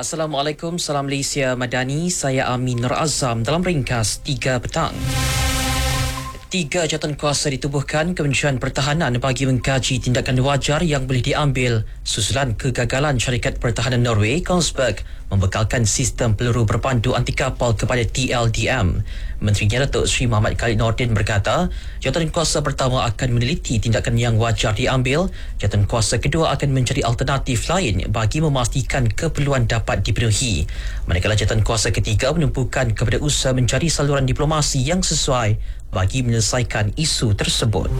Assalamualaikum, salam Malaysia Madani. Saya Amin Nur Azam dalam ringkas 3 petang. 3 jawatankuasa ditubuhkan Kementerian Pertahanan bagi mengkaji tindakan wajar yang boleh diambil susulan kegagalan syarikat pertahanan Norway, Kongsberg, membekalkan sistem peluru berpandu anti kapal kepada TLDM. Menterinya Datuk Seri Muhammad Khalid Nordin berkata, jawatankuasa pertama akan meneliti tindakan yang wajar diambil, jawatankuasa kedua akan mencari alternatif lain bagi memastikan keperluan dapat dipenuhi. Manakala jawatankuasa ketiga menumpukan kepada usaha mencari saluran diplomasi yang sesuai bagi menyelesaikan isu tersebut.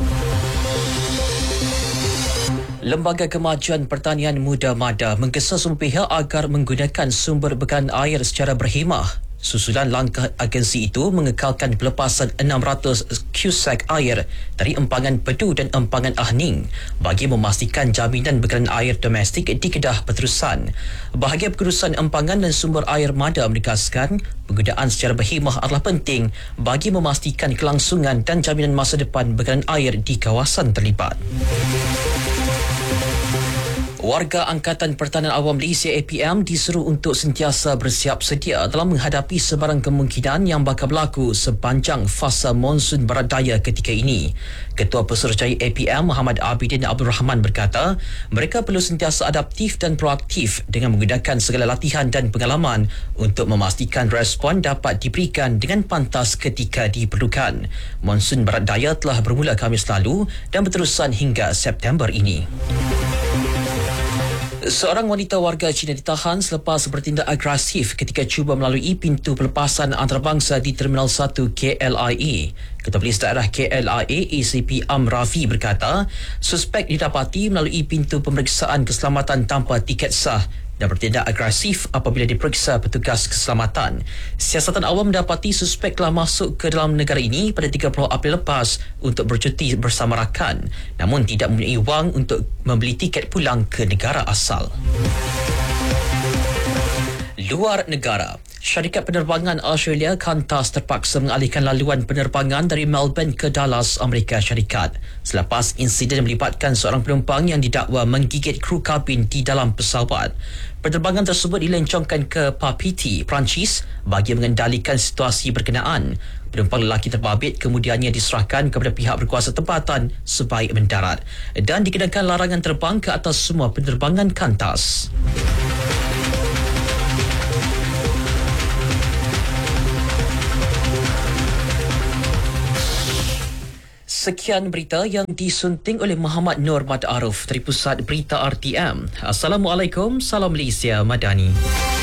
Lembaga Kemajuan Pertanian Muda MADA menggesa semua pihak agar menggunakan sumber bekalan air secara berhemah. Susulan langkah agensi itu mengekalkan pelepasan 600 cusack air dari empangan Pedu dan empangan Ahning bagi memastikan jaminan bekalan air domestik di Kedah berterusan. Bahagian pengurusan empangan dan sumber air MADA menegaskan penggunaan secara berhemah adalah penting bagi memastikan kelangsungan dan jaminan masa depan bekalan air di kawasan terlibat. Warga Angkatan Pertahanan Awam Malaysia APM diseru untuk sentiasa bersiap sedia dalam menghadapi sebarang kemungkinan yang bakal berlaku sepanjang fasa monsun barat daya ketika ini. Ketua Pesuruhjaya APM Muhammad Abidin Abdul Rahman berkata, mereka perlu sentiasa adaptif dan proaktif dengan menggunakan segala latihan dan pengalaman untuk memastikan respon dapat diberikan dengan pantas ketika diperlukan. Monsun barat daya telah bermula Khamis lalu dan berterusan hingga September ini. Seorang wanita warga Cina ditahan selepas bertindak agresif ketika cuba melalui pintu pelepasan antarabangsa di Terminal 1 KLIA. Ketua Polis Daerah KLIA ACP Rafi berkata, suspek didapati melalui pintu pemeriksaan keselamatan tanpa tiket sah dan bertindak agresif apabila diperiksa petugas keselamatan. Siasatan awam mendapati suspek telah masuk ke dalam negara ini pada 30 April lepas untuk bercuti bersama rakan, namun tidak mempunyai wang untuk membeli tiket pulang ke negara asal. Luar negara. Syarikat penerbangan Australia Qantas terpaksa mengalihkan laluan penerbangan dari Melbourne ke Dallas, Amerika Syarikat selepas insiden melibatkan seorang penumpang yang didakwa menggigit kru kabin di dalam pesawat. Penerbangan tersebut dilencongkan ke Papeete, Perancis bagi mengendalikan situasi berkenaan. Penumpang lelaki terbabit kemudiannya diserahkan kepada pihak berkuasa tempatan sebaik mendarat dan dikenakan larangan terbang ke atas semua penerbangan Qantas. Sekian berita yang disunting oleh Muhammad Nur Mad Aruf dari Pusat Berita RTM. Assalamualaikum, salam Malaysia Madani.